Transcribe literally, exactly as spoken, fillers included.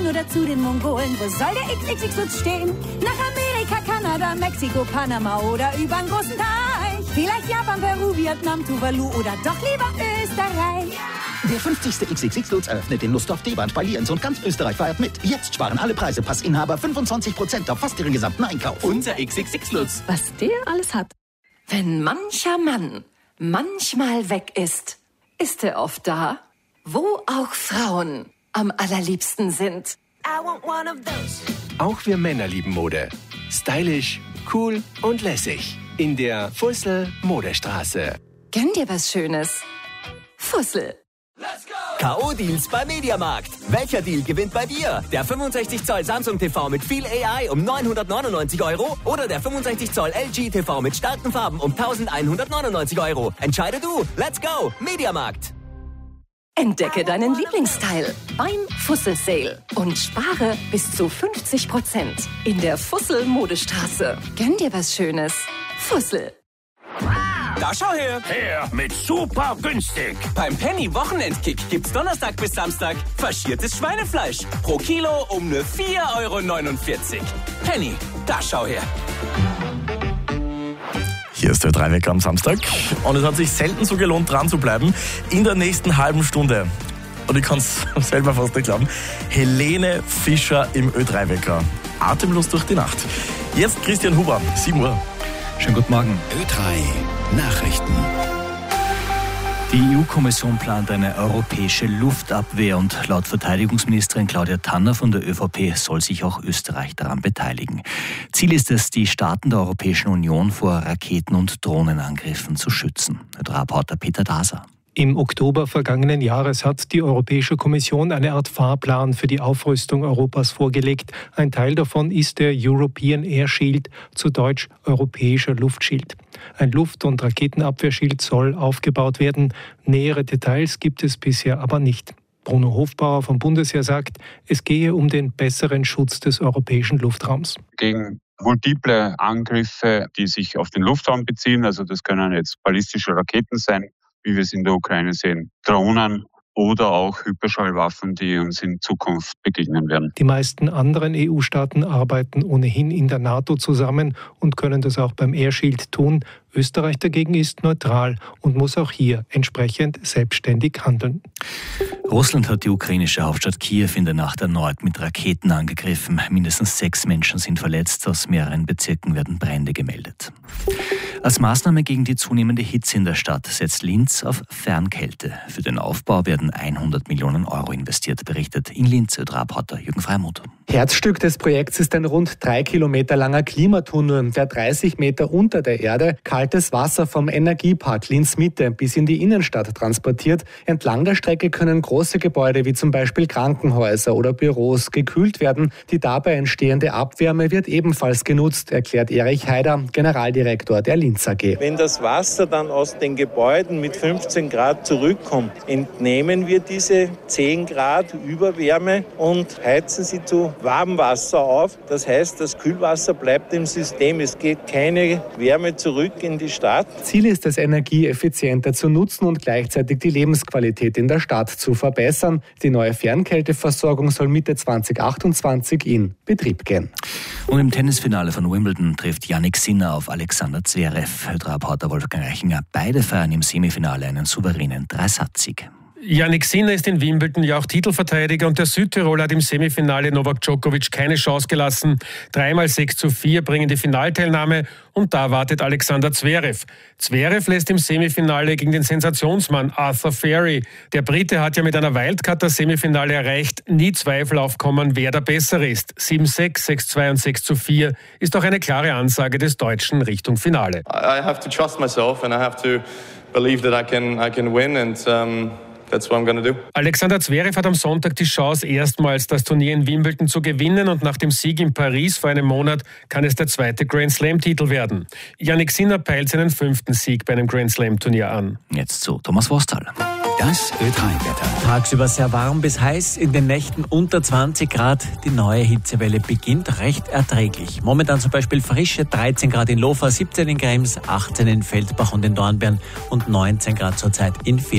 Japan oder zu den Mongolen? Wo soll der X X X stehen? Nach Amerika, Kanada, Mexiko, Panama oder über den großen Teich? Vielleicht Japan, Peru, Vietnam, Tuvalu oder doch lieber Österreich? Der fünfzigste X X X-Lutz eröffnet in Lustdorf, Deband bei Lienz und ganz Österreich feiert mit. Jetzt sparen alle Preise Passinhaber fünfundzwanzig Prozent auf fast ihren gesamten Einkauf. Unser X X X-Lutz. Was der alles hat. Wenn mancher Mann manchmal weg ist, ist er oft da, wo auch Frauen am allerliebsten sind. Auch wir Männer lieben Mode. Stylisch, cool und lässig. In der Fussel Modestraße. Gönn dir was Schönes. Fussel. K O-Deals bei Mediamarkt. Welcher Deal gewinnt bei dir? Der fünfundsechzig Zoll Samsung T V mit viel A I um neunhundertneunundneunzig Euro oder der fünfundsechzig Zoll L G T V mit starken Farben um elfhundertneunundneunzig Euro. Entscheide du. Let's go. Mediamarkt. Entdecke deinen Lieblingsteil beim Fussel Sale und spare bis zu fünfzig Prozent in der Fussel Modestraße. Gönn dir was Schönes. Fussel. Da schau her. Her mit super günstig. Beim Penny Wochenendkick gibt's Donnerstag bis Samstag faschiertes Schweinefleisch. Pro Kilo um nur vier Euro neunundvierzig. Penny, da schau her. Hier ist der Ö drei Wecker am Samstag und es hat sich selten so gelohnt, dran zu bleiben. In der nächsten halben Stunde, und ich kann es selber fast nicht glauben, Helene Fischer im Ö drei Wecker. Atemlos durch die Nacht. Jetzt Christian Huber, sieben Uhr. Schönen guten Morgen. Ö drei Nachrichten. Die E U-Kommission plant eine europäische Luftabwehr und laut Verteidigungsministerin Claudia Tanner von der ÖVP soll sich auch Österreich daran beteiligen. Ziel ist es, die Staaten der Europäischen Union vor Raketen- und Drohnenangriffen zu schützen. Der Reporter Peter Daser. Im Oktober vergangenen Jahres hat die Europäische Kommission eine Art Fahrplan für die Aufrüstung Europas vorgelegt. Ein Teil davon ist der European Air Shield, zu Deutsch Europäischer Luftschild. Ein Luft- und Raketenabwehrschild soll aufgebaut werden. Nähere Details gibt es bisher aber nicht. Bruno Hofbauer vom Bundesheer sagt, es gehe um den besseren Schutz des europäischen Luftraums. Gegen multiple Angriffe, die sich auf den Luftraum beziehen, also das können jetzt ballistische Raketen sein, wie wir es in der Ukraine sehen, Drohnen oder auch Hyperschallwaffen, die uns in Zukunft begegnen werden. Die meisten anderen E U-Staaten arbeiten ohnehin in der NATO zusammen und können das auch beim Air Shield tun. Österreich dagegen ist neutral und muss auch hier entsprechend selbstständig handeln. Russland hat die ukrainische Hauptstadt Kiew in der Nacht erneut mit Raketen angegriffen. Mindestens sechs Menschen sind verletzt. Aus mehreren Bezirken werden Brände gemeldet. Als Maßnahme gegen die zunehmende Hitze in der Stadt setzt Linz auf Fernkälte. Für den Aufbau werden hundert Millionen Euro investiert, berichtet in Linz Ö drei Reporter Jürgen Freimuth. Herzstück des Projekts ist ein rund drei Kilometer langer Klimatunnel, der dreißig Meter unter der Erde kaltes Wasser vom Energiepark Linz Mitte bis in die Innenstadt transportiert. Entlang der Strecke können große Gebäude wie zum Beispiel Krankenhäuser oder Büros gekühlt werden. Die dabei entstehende Abwärme wird ebenfalls genutzt, erklärt Erich Haider, Generaldirektor der Linz A G. Wenn das Wasser dann aus den Gebäuden mit fünfzehn Grad zurückkommt, entnehmen wir diese zehn Grad Überwärme und heizen sie zu Warmwasser auf. Das heißt, das Kühlwasser bleibt im System. Es geht keine Wärme zurück in die Stadt. Ziel ist es, Energie effizienter zu nutzen und gleichzeitig die Lebensqualität in der Stadt zu verbessern. Die neue Fernkälteversorgung soll Mitte zwanzig achtundzwanzig in Betrieb gehen. Und im Tennisfinale von Wimbledon trifft Jannik Sinner auf Alexander Zverev. Ö drei Reporter Wolfgang Reichinger. Beide feiern im Semifinale einen souveränen Dreisatzieg. Jannik Sinner ist in Wimbledon ja auch Titelverteidiger und der Südtiroler hat im Semifinale Novak Djokovic keine Chance gelassen. Dreimal sechs zu vier bringen die Finalteilnahme und da wartet Alexander Zverev. Zverev lässt im Semifinale gegen den Sensationsmann Arthur Fairy. Der Brite hat ja mit einer Wildcard das Semifinale erreicht. Nie Zweifel aufkommen, wer der Bessere ist. sieben sechs, sechs zwei und sechs zu vier ist auch eine klare Ansage des Deutschen Richtung Finale. I have to trust myself and I have to believe that I can I can win and um That's what I'm gonna do. Alexander Zverev hat am Sonntag die Chance, erstmals das Turnier in Wimbledon zu gewinnen und nach dem Sieg in Paris vor einem Monat kann es der zweite Grand Slam-Titel werden. Jannik Sinner peilt seinen fünften Sieg bei einem Grand Slam-Turnier an. Jetzt zu Thomas Wostal. Das Ö drei Wetter. Tagsüber sehr warm bis heiß, in den Nächten unter zwanzig Grad. Die neue Hitzewelle beginnt recht erträglich. Momentan zum Beispiel frische dreizehn Grad in Lofa, siebzehn in Krems, achtzehn in Feldbach und in Dornbirn und neunzehn Grad zurzeit in Villach.